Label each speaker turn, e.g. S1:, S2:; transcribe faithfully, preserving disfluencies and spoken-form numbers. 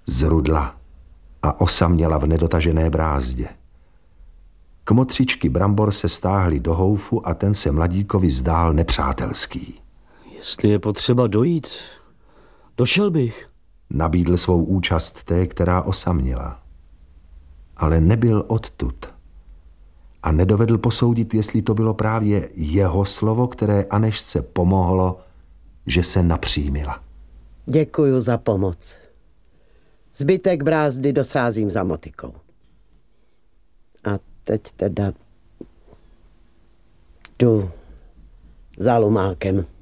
S1: zrudla a osaměla v nedotažené brázdě. Kmotřičky Brambor se stáhly do houfu a ten se mladíkovi zdál nepřátelský.
S2: Jestli je potřeba dojít, došel bych.
S1: Nabídl svou účast té, která osaměla. Ale nebyl odtud. A nedovedl posoudit, jestli to bylo právě jeho slovo, které Anežce pomohlo, že se napřímila.
S3: Děkuju za pomoc. Zbytek brázdy dosázím za motikou. A teď teda jdu za Lumákem.